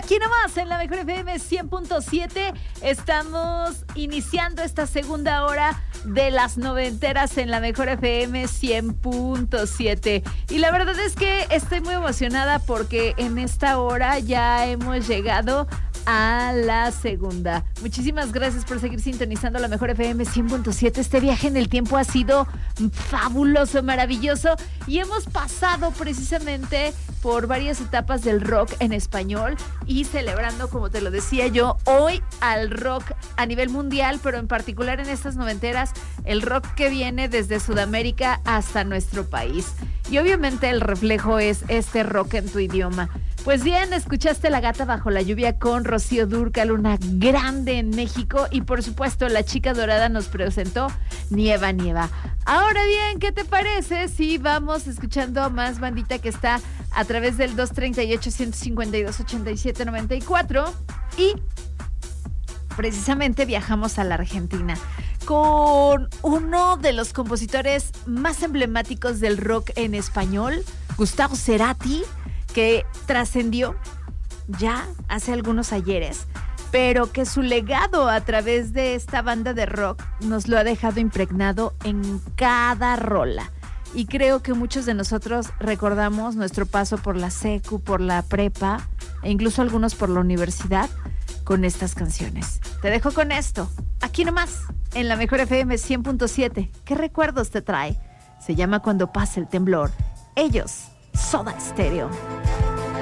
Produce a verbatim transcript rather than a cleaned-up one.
Aquí nomás en la Mejor F M cien punto siete estamos iniciando esta segunda hora de las noventeras en la Mejor F M cien punto siete. Y la verdad es que estoy muy emocionada porque en esta hora ya hemos llegado a la segunda. Muchísimas gracias por seguir sintonizando la Mejor F M cien punto siete. Este viaje en el tiempo ha sido fabuloso, maravilloso, y hemos pasado precisamente por varias etapas del rock en español y celebrando, como te lo decía yo, hoy al rock a nivel mundial, pero en particular en estas noventeras, el rock que viene desde Sudamérica hasta nuestro país. Y obviamente el reflejo es este rock en tu idioma. Pues bien, escuchaste La Gata Bajo la Lluvia con Rocío Dúrcal, una grande en México, y por supuesto La Chica Dorada nos presentó Nieva, Nieva. Ahora bien, ¿qué te parece si vamos escuchando más bandita que está a través del dos treinta y ocho, ciento cincuenta y dos, ochenta y siete, noventa y cuatro? Y precisamente viajamos a la Argentina con uno de los compositores más emblemáticos del rock en español, Gustavo Cerati, que trascendió ya hace algunos ayeres, pero que su legado a través de esta banda de rock nos lo ha dejado impregnado en cada rola. Y creo que muchos de nosotros recordamos nuestro paso por la secu, por la prepa, e incluso algunos por la universidad, con estas canciones. Te dejo con esto, aquí nomás, en la Mejor F M cien punto siete. ¿Qué recuerdos te trae? Se llama Cuando pase el temblor. Ellos, Soda Stereo.